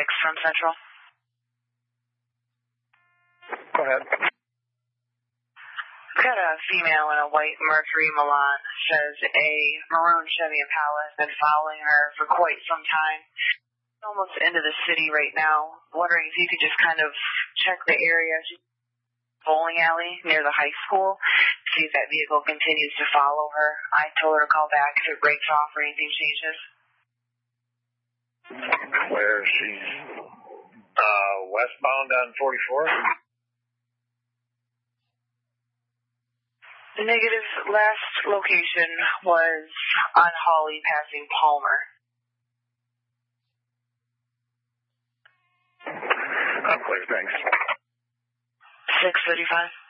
from Central. Go ahead. Got a female in a white Mercury Milan. Says a maroon Chevy Impala has been following her for quite some time. Almost into the city right now. Wondering if you could just kind of check the area. Bowling alley near the high school. See if that vehicle continues to follow her. I told her to call back if it breaks off or anything changes. Where is she? Westbound on 44? The negative last location was on Hawley passing Palmer. I'm clear, thanks. 6:35.